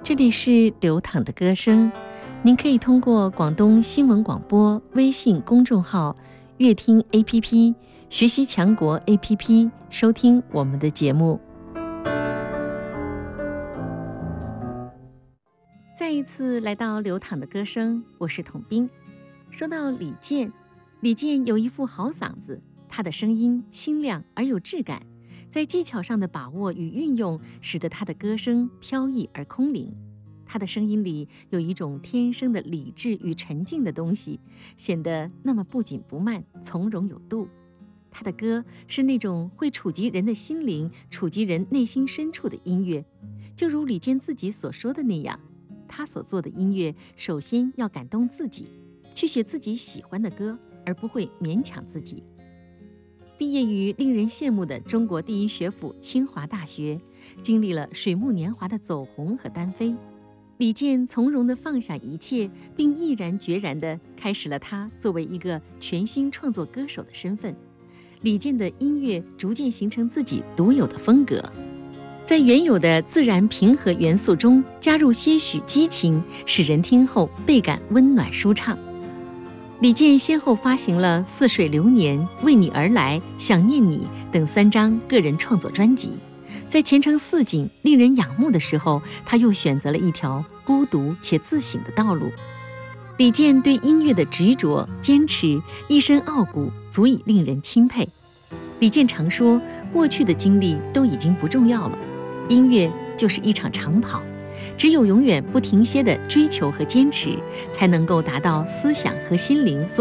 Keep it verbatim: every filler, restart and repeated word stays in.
这里是流淌的歌声，您可以通过广东新闻广播微信公众号、乐听 A P P、学习强国 A P P 收听我们的节目。再一次来到流淌的歌声，我是统兵。说到李健，李健有一副好嗓子，他的声音清亮而有质感，在技巧上的把握与运用，使得他的歌声飘逸而空灵。他的声音里有一种天生的理智与沉静的东西，显得那么不紧不慢，从容有度。他的歌是那种会触及人的心灵，触及人内心深处的音乐，就如李健自己所说的那样，他所做的音乐首先要感动自己，去写自己喜欢的歌，而不会勉强自己。毕业于令人羡慕的中国第一学府清华大学，经历了水木年华的走红和单飞，李健从容地放下一切，并毅然决然地开始了他作为一个全新创作歌手的身份。李健的音乐逐渐形成自己独有的风格，在原有的自然平和元素中加入些许激情，使人听后倍感温暖舒畅。李健先后发行了《似水流年》《为你而来》《想念你》等三张个人创作专辑，在前程似锦、令人仰慕的时候，他又选择了一条孤独且自省的道路。李健对音乐的执着、坚持，一身傲骨，足以令人钦佩。李健常说，过去的经历都已经不重要了，音乐就是一场长跑，只有永远不停歇的追求和坚持，才能够达到思想和心灵所